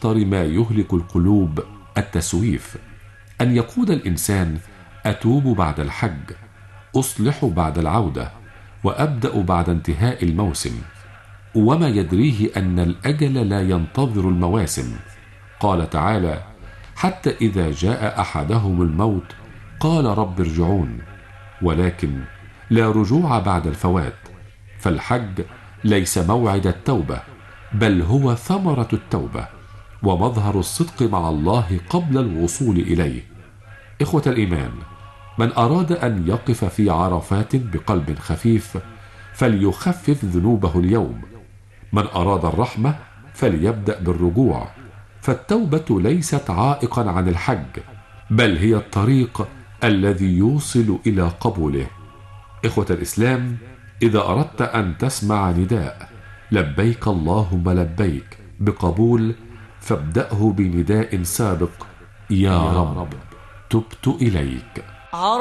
أخطر ما يهلك القلوب التسويف، أن يقول الإنسان: أتوب بعد الحج، أصلح بعد العودة، وأبدأ بعد انتهاء الموسم، وما يدريه أن الأجل لا ينتظر المواسم. قال تعالى: حتى إذا جاء أحدهم الموت قال رب ارجعون. ولكن لا رجوع بعد الفوات، فالحج ليس موعد التوبة، بل هو ثمرة التوبة ومظهر الصدق مع الله قبل الوصول إليه. إخوة الإيمان، من أراد أن يقف في عرفات بقلب خفيف فليخفف ذنوبه اليوم. من أراد الرحمة فليبدأ بالرجوع، فالتوبة ليست عائقا عن الحج، بل هي الطريق الذي يوصل إلى قبوله. إخوة الإسلام، إذا أردت أن تسمع نداء لبيك اللهم لبيك بقبول، فابدأه بنداء سابق: يا رب تبت إليك.